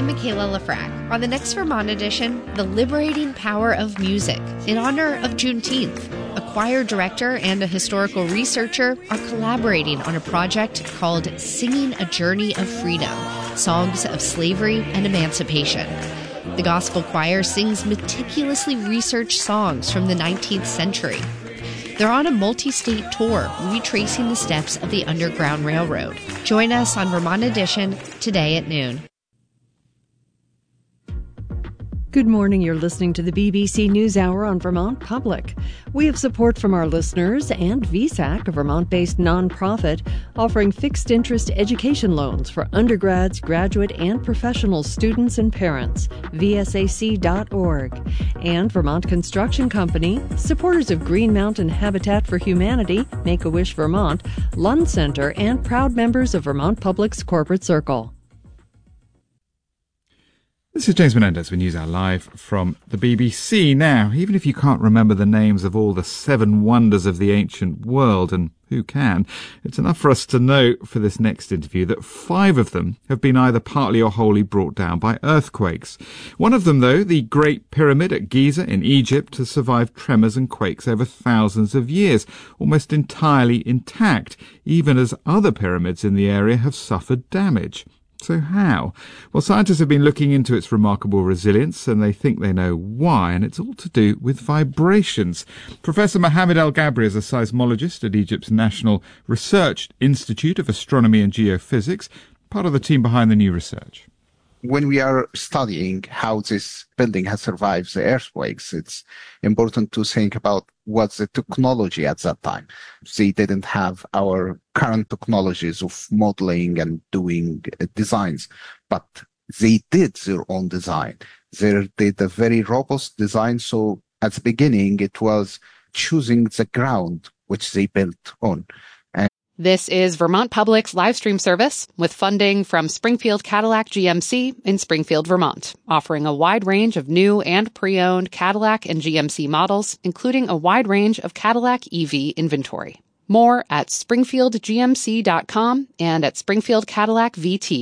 I'm Michaela Lafrac. On the next Vermont edition, the liberating power of music in honor of Juneteenth. A choir director and a historical researcher are collaborating on a project called Singing a Journey of Freedom, Songs of Slavery and Emancipation. The gospel choir sings meticulously researched songs from the 19th century. They're on a multi-state tour, retracing the steps of the Underground Railroad. Join us on Vermont Edition today at noon. Good morning. You're listening to the BBC NewsHour on Vermont Public. We have support from our listeners and VSAC, a Vermont-based nonprofit, offering fixed-interest education loans for undergrads, graduate, and professional students and parents. VSAC.org. And Vermont Construction Company, supporters of Green Mountain Habitat for Humanity, Make-A-Wish Vermont, Lund Center, and proud members of Vermont Public's Corporate Circle. This is James Menendez with NewsHour Live from the BBC. Now, even if you can't remember the names of all the 7 wonders of the ancient world, and who can, it's enough for us to know for this next interview that 5 of them have been either partly or wholly brought down by earthquakes. One of them, though, the Great Pyramid at Giza in Egypt, has survived tremors and quakes over thousands of years, almost entirely intact, even as other pyramids in the area have suffered damage. So how? Well, scientists have been looking into its remarkable resilience, and they think they know why, and it's all to do with vibrations. Professor Mohamed El Gabri is a seismologist at Egypt's National Research Institute of Astronomy and Geophysics, part of the team behind the new research. When we are studying how this building has survived the earthquakes, it's important to think about what's the technology at that time. They didn't have our current technologies of modeling and doing designs, but they did their own design. They did a very robust design. So at the beginning, it was choosing the ground which they built on. This is Vermont Public's live stream service with funding from Springfield Cadillac GMC in Springfield, Vermont, offering a wide range of new and pre-owned Cadillac and GMC models, including a wide range of Cadillac EV inventory. More at springfieldgmc.com and at Springfield Cadillac VT.